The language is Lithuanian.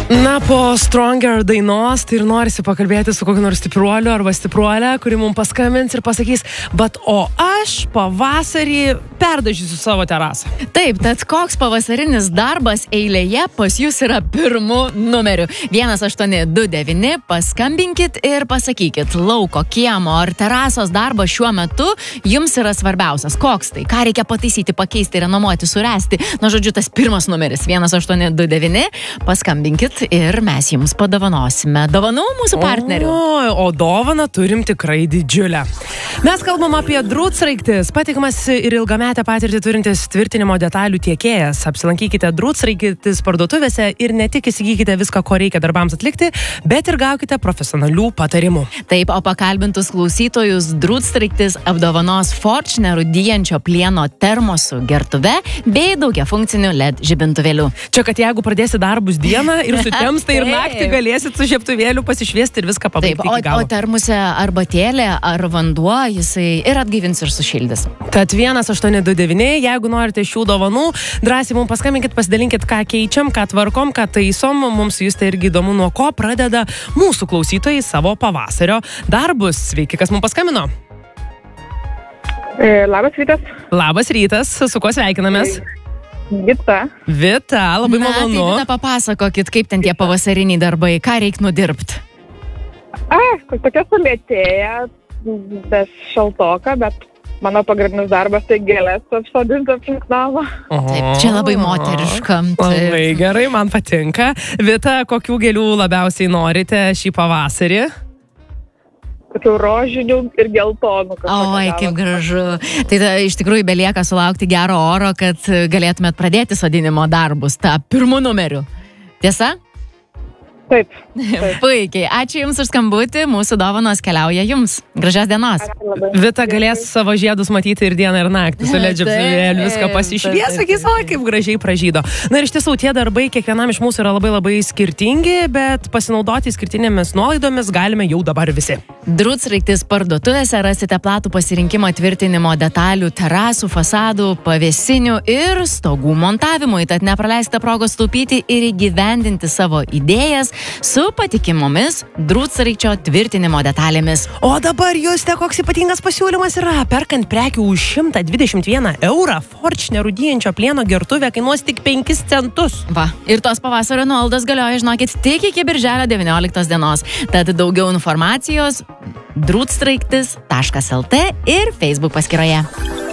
Na, po Stronger dainos, tai ir norisi pakalbėti su kokiu nors stipruoliu arba stipruolė, kuri mums paskambins ir pasakys, bet o aš pavasarį perdažysiu savo terasą. Taip, tad koks pavasarinis darbas eilėje pas jūs yra pirmu numeriu. 1829, paskambinkit ir pasakykit, lauko, kiemo ar terasos darbas šiuo metu jums yra svarbiausias. Koks tai? Ką reikia pataisyti, pakeisti, renovuoti, suresti? Na, žodžiu, tas pirmas numeris 1829, paskambinkit ir mes jums padovanosime dovanų mūsų partnerių. O dovaną turim tikrai didžiulę. Mes kalbam apie Drūtsraigtis, patikimas ir ilgametę patirtį turintis tvirtinimo detalių tiekėjas. Apsilankykite Drūtsraigtis parduotuvėse ir ne tik įsigykite viską, ko reikia darbams atlikti, bet ir gaukite profesionalių patarimų. Taip, o pakalbintus klausytojus Drūtsraigtis apdovanos Fortune rūdyjančio plieno termosų gertuve bei daugiafunkcinių LED žibintuvėlių. Čia, kad jeigu pradėsi darbus dieną ir sutems, tai ir naktį galėsit su žiebtuvėliu pasišviesti ir viską pabaigti iki galo. O termose arbatėlė ar vanduo, jisai ir atgaivins ir sušildys. Tad 1829, jeigu norite šių dovanų, drąsiai mums paskambinkit, pasidalinkit, ką keičiam, ką tvarkom, ką taisom. Mums jūs tai irgi įdomu, nuo ko pradeda mūsų klausytojai savo pavasario darbus. Sveiki, kas mums paskambino? Labas rytas. Labas rytas, su kuo sveikinamės? Vita. Vita, labai malonu. Tai Vita, papasakokit, kaip ten tie pavasariniai darbai, ką reikia nudirbti. Tokia sulėtėja, bet šaltoka, bet mano pagrindinis darbas tai gėlės apsodinti aplink namą. Taip, čia labai moteriška. Labai gerai, man patinka. Vita, kokių gėlių labiausiai norite šį pavasarį? Tokių rožinių ir geltonų. Oi, kaip gražu. Tai iš tikrųjų belieka sulaukti gero oro, kad galėtumėt pradėti sodinimo darbus tą pirmu numeriu. Tiesa? Taip. Puikiai. Ačiū Jums už skambutį. Mūsų dovanos keliauja Jums. Gražios dienos. Vita galės savo žiedus matyti ir dieną, ir naktį. Su LED žibintuvėliu viską pasišvies, sakys, oi, kaip gražiai pražydo. Na ir iš tiesų, tie darbai kiekvienam iš mūsų yra labai labai skirtingi, bet pasinaudoti skirtinėmis nuolaidomis galime jau dabar visi. Drūtsraigtis parduotuvėse rasite platų pasirinkimą tvirtinimo detalių, terasų, fasadų, pavėsinių ir stogų montavimui. Tad nepraleisite progos taupyti ir įgyvendinti savo idėjas su patikimomis Drūtsraigčio tvirtinimo detalėmis. O dabar Juste, koks ypatingas pasiūlymas yra. Perkant prekių už 121 eurą, Fortune rūdyjančio plieno gertuvė kainuos tik 5 centus. Va, ir tos pavasario nuolaidos galioja, žinokit, tik iki birželio 19 dienos. Tad daugiau informacijos drūtsraigtis.lt ir Facebook paskyroje.